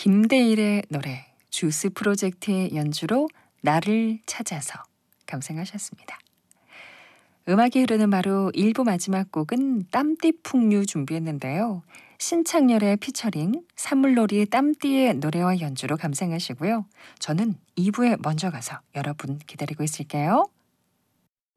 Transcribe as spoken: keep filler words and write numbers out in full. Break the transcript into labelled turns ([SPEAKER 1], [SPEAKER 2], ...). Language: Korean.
[SPEAKER 1] 김대일의 노래 주스 프로젝트의 연주로 나를 찾아서 감상하셨습니다. 음악이 흐르는 바로 일 부 마지막 곡은 땀띠 풍류 준비했는데요. 신창렬의 피처링, 산물놀이 땀띠의 노래와 연주로 감상하시고요. 저는 이 부에 먼저 가서 여러분 기다리고 있을게요.